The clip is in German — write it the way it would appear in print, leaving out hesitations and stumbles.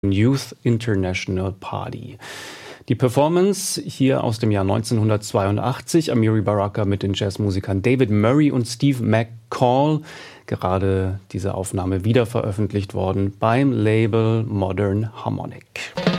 Youth International Party. Die Performance hier aus dem Jahr 1982, Amiri Baraka mit den Jazzmusikern David Murray und Steve McCall. Gerade diese Aufnahme wieder veröffentlicht worden beim Label Modern Harmonic.